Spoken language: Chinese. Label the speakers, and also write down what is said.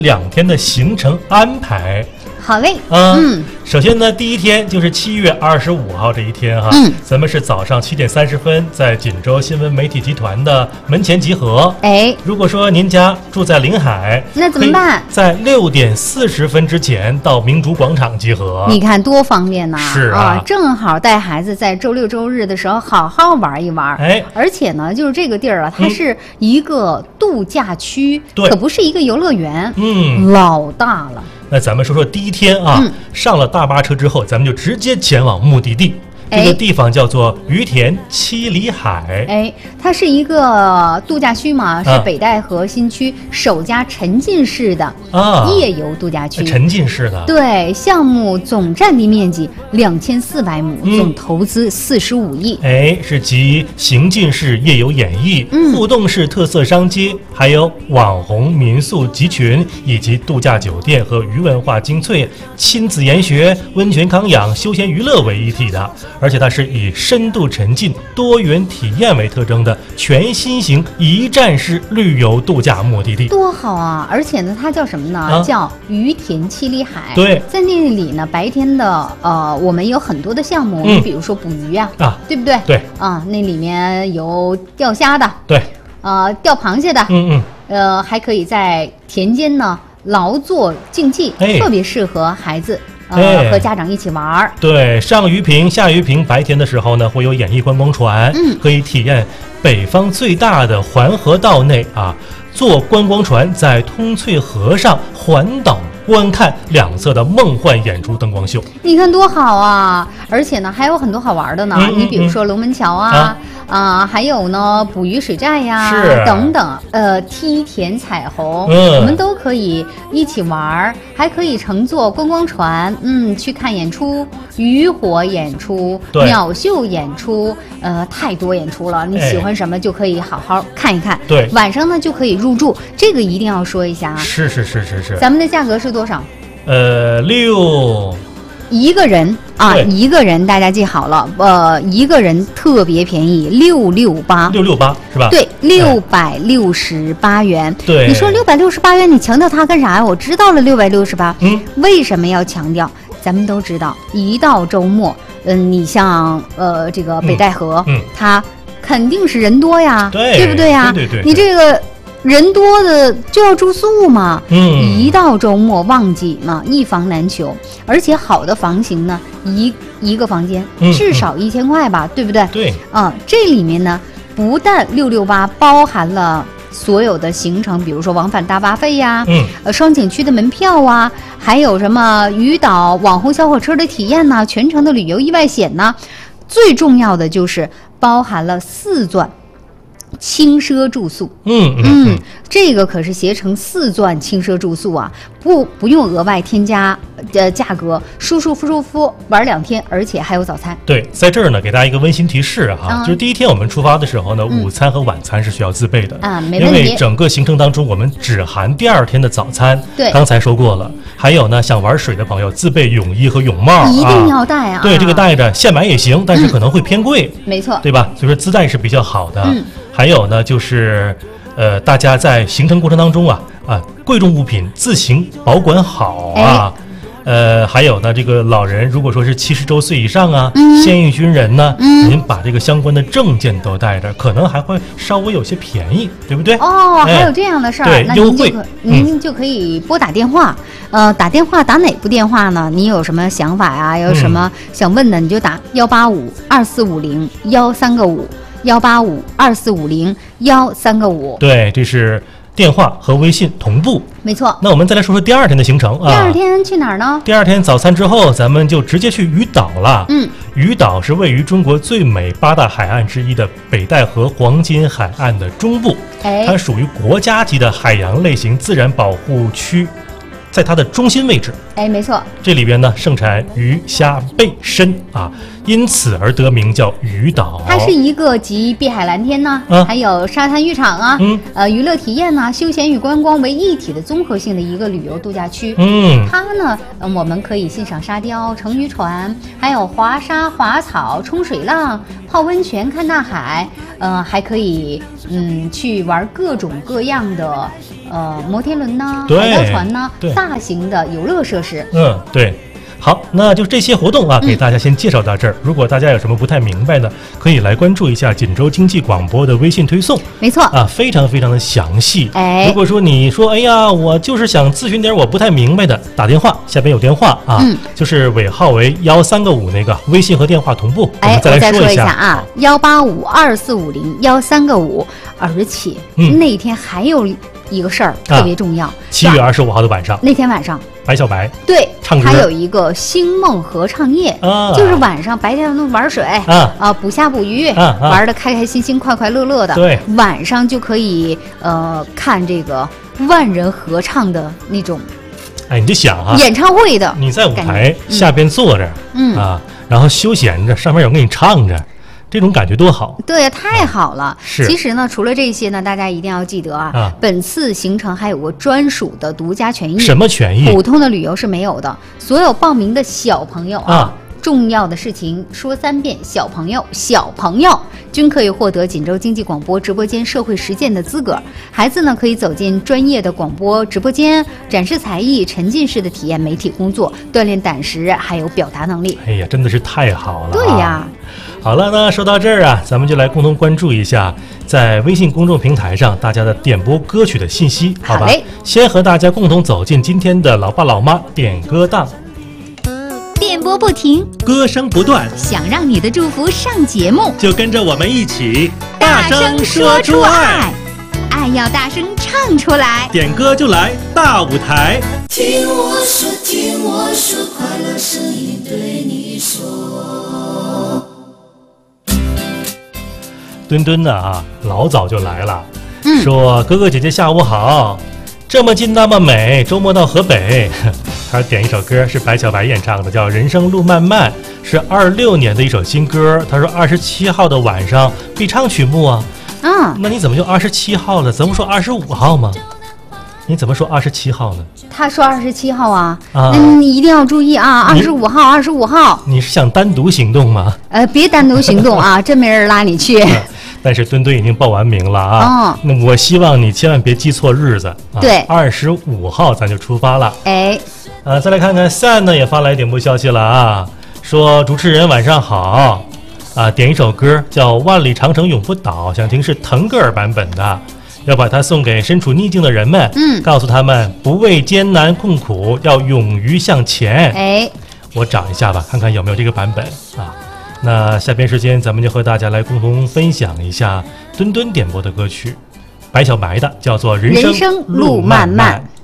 Speaker 1: 2天的行程安排。
Speaker 2: 好嘞，
Speaker 1: 首先呢，第一天就是7月25号这一天哈，咱们是早上7点30分在锦州新闻媒体集团的门前集合。
Speaker 2: 如
Speaker 1: 果说您家住在临海，
Speaker 2: 那怎么办？
Speaker 1: 在6点40分之前到明珠广场集合。
Speaker 2: 你看多方便呐！
Speaker 1: 是啊，
Speaker 2: 正好带孩子在周六周日的时候好好玩一玩。而且呢，就是这个地儿啊，它是一个度假区，可不是一个游乐园。老大了。
Speaker 1: 那咱们说说第一天啊，上了大巴车之后，咱们就直接前往目的地。这个地方叫做于田七里海。
Speaker 2: 它是一个度假区嘛，是北戴河新区首家沉浸式的夜游度假区。
Speaker 1: 沉浸式的。
Speaker 2: 对，项目总占地面积2400亩，总投资45亿。
Speaker 1: 是集行进式夜游演绎、互动式特色商街，还有网红民宿集群，以及度假酒店和鱼文化精粹、亲子研学、温泉康养、休闲娱乐为一体的。而且它是以深度沉浸、多元体验为特征的全新型一站式旅游度假目的地，
Speaker 2: 多好啊！而且呢，它叫什么呢？叫于田七里海。
Speaker 1: 对，
Speaker 2: 在那里呢，白天的我们有很多的项目，你比如说捕鱼啊，对不对？
Speaker 1: 对
Speaker 2: 那里面有钓虾的，
Speaker 1: 对，
Speaker 2: 钓螃蟹的，还可以在田间呢劳作竞技，特别适合孩子。和家长一起玩。
Speaker 1: 对，上鱼坪下鱼坪，白天的时候呢会有演艺观光船，可以体验北方最大的环河道内坐观光船在通翠河上环岛观看两侧的梦幻演出灯光秀。
Speaker 2: 你看多好啊！而且呢还有很多好玩的呢，你比如说龙门桥还有呢捕鱼水寨呀，等等，梯田彩虹，我们都可以一起玩，还可以乘坐观光船，去看演出，渔火演出、鸟秀演出，太多演出了，你喜欢什么就可以好好看一看。
Speaker 1: 对，
Speaker 2: 晚上呢就可以入住，这个一定要说一下啊。
Speaker 1: 是。
Speaker 2: 咱们的价格是多少
Speaker 1: ？6。
Speaker 2: 一个人一个人大家记好了，一个人特别便宜，668
Speaker 1: 是吧？
Speaker 2: 对，668元。
Speaker 1: 对，
Speaker 2: 你说668元，你强调它干啥呀？我知道了，668。为什么要强调？咱们都知道，一到周末，你像这个北戴河，它肯定是人多呀，对不对呀？
Speaker 1: 对。
Speaker 2: 你这个人多的就要住宿嘛，一到周末旺季嘛，一房难求，而且好的房型呢，一个房间至少1000块吧，对不对？
Speaker 1: 对，
Speaker 2: 这里面呢，不但668包含了所有的行程，比如说往返大巴费呀，双景区的门票啊，还有什么渔岛网红小火车的体验呐，全程的旅游意外险呐，最重要的就是包含了4钻轻奢住宿。这个可是携程4钻轻奢住宿啊，不用额外添加价格，舒服玩2天，而且还有早餐。
Speaker 1: 对，在这儿呢给大家一个温馨提示就是第一天我们出发的时候呢，午餐和晚餐是需要自备的
Speaker 2: 没问题，
Speaker 1: 因为整个行程当中我们只含第2天的早餐。
Speaker 2: 对，
Speaker 1: 刚才说过了。还有呢，想玩水的朋友自备泳衣和泳帽，
Speaker 2: 一定要带
Speaker 1: 对，这个带着现买也行，但是可能会偏贵。
Speaker 2: 没错，
Speaker 1: 对吧？所以说自带是比较好的。还有呢，就是大家在行程过程当中贵重物品自行保管好还有呢，这个老人如果说是70周岁以上现役军人呢，您把这个相关的证件都带着，可能还会稍微有些便宜，对不对？
Speaker 2: 还有这样的事儿，
Speaker 1: 对，
Speaker 2: 那
Speaker 1: 优惠，
Speaker 2: 您就可以拨打电话，打电话打哪部电话呢？你有什么想法呀？有什么想问的，你就打18524501395，18524501395。对，
Speaker 1: 这是电话和微信同步。
Speaker 2: 没错。
Speaker 1: 那我们再来说说第2天的行程
Speaker 2: 第2天去哪儿呢？
Speaker 1: 第2天早餐之后，咱们就直接去鱼岛了。鱼岛是位于中国最美8大海岸之一的北戴河黄金海岸的中部，它属于国家级的海洋类型自然保护区，在它的中心位置。
Speaker 2: 没错，
Speaker 1: 这里边呢盛产鱼虾贝参因此而得名叫鱼岛。
Speaker 2: 它是一个集碧海蓝天呢，还有沙滩浴场娱乐体验休闲与观光为一体的综合性的一个旅游度假区。它呢，我们可以欣赏沙雕、乘渔船，还有滑沙、滑草、冲水浪、泡温泉、看大海，还可以去玩各种各样的摩天轮呐、
Speaker 1: 对
Speaker 2: 海盗船呐、
Speaker 1: 对
Speaker 2: 大型的游乐设施。
Speaker 1: 对。好，那就这些活动啊，给大家先介绍到这儿。如果大家有什么不太明白的，可以来关注一下锦州经济广播的微信推送。
Speaker 2: 没错
Speaker 1: 啊，非常非常的详细。
Speaker 2: 哎，
Speaker 1: 如果说你说，哎呀，我就是想咨询点我不太明白的，打电话，下边有电话啊，就是尾号为135个5那个，微信和电话同步。我们再来说一下啊
Speaker 2: ，185245013个5，而且那天还有一个事儿特别重要
Speaker 1: ，7月25号的晚上，
Speaker 2: 那天晚上。
Speaker 1: 白小白
Speaker 2: 对，
Speaker 1: 唱歌，
Speaker 2: 还有一个星梦合唱夜，就是晚上白天都玩水捕虾捕鱼，玩的开开心心、快快乐乐的。
Speaker 1: 对，
Speaker 2: 晚上就可以看这个万人合唱的那种，
Speaker 1: 你就想啊，
Speaker 2: 演唱会的，
Speaker 1: 你在舞台下边坐着，然后休闲着，上面有人给你唱着。这种感觉多好！
Speaker 2: 对呀，太好了。
Speaker 1: 是，
Speaker 2: 其实呢，除了这些呢，大家一定要记得本次行程还有个专属的独家权益。
Speaker 1: 什么权益？
Speaker 2: 普通的旅游是没有的。所有报名的小朋友重要的事情说3遍，小朋友均可以获得锦州经济广播直播间社会实践的资格。孩子呢，可以走进专业的广播直播间，展示才艺，沉浸式的体验媒体工作，锻炼胆识还有表达能力。
Speaker 1: 哎呀，真的是太好了！
Speaker 2: 对呀。
Speaker 1: 好了，那说到这儿啊，咱们就来共同关注一下在微信公众平台上大家的点播歌曲的信息，好吧？先和大家共同走进今天的老爸老妈点歌档。
Speaker 2: 电波不停，
Speaker 1: 歌声不断，
Speaker 2: 想让你的祝福上节目，
Speaker 1: 就跟着我们一起
Speaker 2: 大声说出爱，爱要大声唱出来，
Speaker 1: 点歌就来大舞台。
Speaker 3: 听我说，听我说，快乐声音对你说。
Speaker 1: 墩墩的啊，老早就来了，说哥哥姐姐下午好，这么近那么美，周末到河北。他点一首歌是白小白演唱的，叫《人生路漫漫》，是26年的一首新歌。他说27号的晚上必唱曲目啊。那你怎么就27号了？咱不说25号吗？你怎么说27号呢？
Speaker 2: 他说27号啊，那你一定要注意啊，25号。你
Speaker 1: 是想单独行动吗？
Speaker 2: 别单独行动啊，真没人拉你去。
Speaker 1: 但是墩墩已经报完名了啊，那我希望你千万别记错日子。
Speaker 2: 对
Speaker 1: ，25号咱就出发了。再来看看 San 呢也发来点播消息了啊，说主持人晚上好啊，点一首歌叫《万里长城永不倒》，想听是腾格尔版本的，要把它送给身处逆境的人们，告诉他们不畏艰难困苦，要勇于向前。我找一下吧，看看有没有这个版本啊。那下边时间咱们就和大家来共同分享一下墩墩点播的歌曲，白小白的叫做《人生路漫漫》。